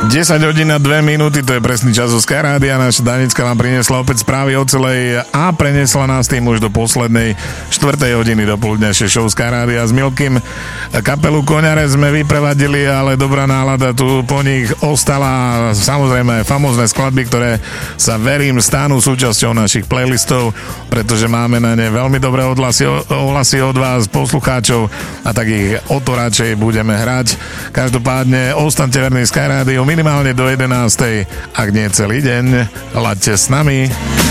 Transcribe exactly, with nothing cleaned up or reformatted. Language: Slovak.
desať hodín a dve minúty, to je presný čas zo Sky Rádia. Naša Danicka vám priniesla opäť správy o celej a preniesla nás tým už do poslednej štvrtej hodiny do poludňajšej show Sky Rádia s Milkým. Kapelu Koňare sme vyprevadili, ale dobrá nálada tu po nich ostala. Samozrejme aj famózne skladby, ktoré sa verím stanú súčasťou našich playlistov, pretože máme na ne veľmi dobré odhlasy, ohlasy od vás, poslucháčov, a tak ich o to radšej budeme hrať. Každopádne ostaňte verní Sky Rádiu minimálne do jedenástej, ak nie celý deň. Laďte s nami.